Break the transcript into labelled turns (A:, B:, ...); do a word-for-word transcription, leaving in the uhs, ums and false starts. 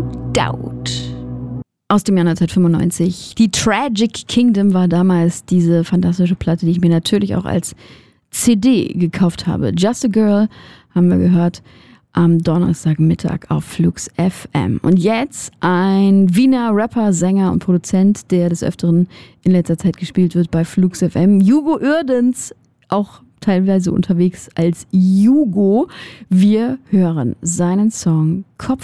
A: Doubt. Aus dem Jahr neunzehnhundertfünfundneunzig. Die Tragic Kingdom war damals diese fantastische Platte, die ich mir natürlich auch als C D gekauft habe. Just a Girl haben wir gehört am Donnerstagmittag auf Flux F M. Und jetzt ein Wiener Rapper, Sänger und Produzent, der des Öfteren in letzter Zeit gespielt wird bei Flux F M. Jugo Uerdens, auch teilweise unterwegs als Jugo. Wir hören seinen Song Kopf